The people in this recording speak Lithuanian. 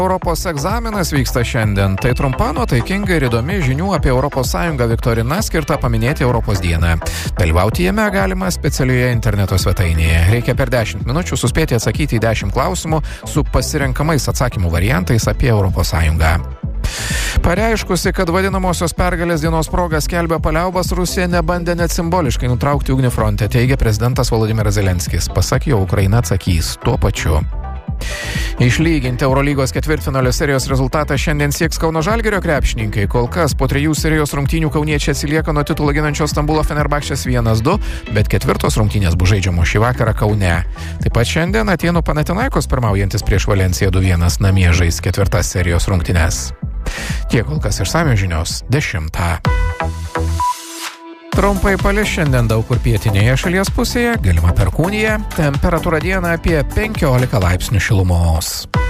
Europos egzaminas vyksta šiandien. Tai trumpa, nuotaikinga ir įdomi žinių apie ES viktorina skirta paminėti Europos dieną. Dalyvauti jame galima specialioje interneto svetainėje. Reikia per 10 minučių suspėti atsakyti į 10 klausimų su pasirenkamais atsakymų variantais apie ES. Pareiškusi, kad vadinamosios pergalės dienos proga skelbia paliaubas, Rusija nebandė net simboliškai nutraukti ugnį fronte, teigia prezidentas Volodymyras Zelenskis. Pasak jo, Ukraina atsakys tuo pačiu. Išlyginti Eurolygos ketvirtfinalio serijos rezultatą šiandien sieks Kauno Žalgirio krepšininkai. Kol kas po 3 serijos rungtynių kauniečiai atsilieka nuo titulą ginančio Stambulo Fenerbahčės 1-2, bet ketvirtos rungtynės bus žaidžiamos šį vakarą Kaune. Taip pat šiandien Atėnų Panathinaikos pirmaujantis prieš Valenciją 2-1 namie žais ketvirtas serijos rungtynes. Tiek kol kas išsamios žinios 10. Trumpai palis šiandien daug kur pietinėje šalies pusėje, galima perkūnija, temperatūra dieną apie 15 laipsnių šilumos.